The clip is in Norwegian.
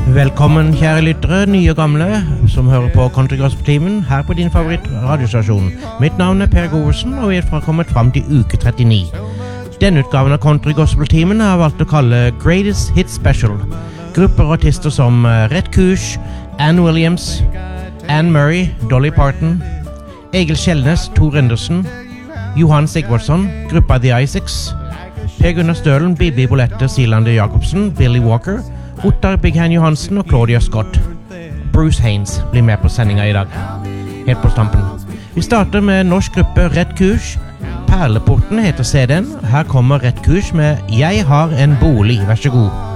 Velkommen kjære lyttere, nye og gamle, som hører på Countrygospel-timen her på din favorittradiostasjon. Mitt navn Per Govesen, og vi kommet frem til uke 39. Denne utgaven av Countrygospel-timen har jeg valgt å kalle Greatest Hits Special. Grupper og artister som Rhett Kusch, Ann Williams, Anne Murray, Dolly Parton, Egil Kjellnes, Tor Andersen, Johan Sigvardsson, gruppa The Isaacs, Per Gunnar Stølen, Bibi Bolette, Silande Jacobsen, Billy Walker, Ottar Big Hand Johansen og Claudia Scott. Bruce Haynes blir med på sendinga i dag. Helt på stampen. Vi starter med norsk gruppe Rhett Kusch. Perleporten heter CD-en. Her kommer Rhett Kusch med Jeg har en bolig. Vær så god.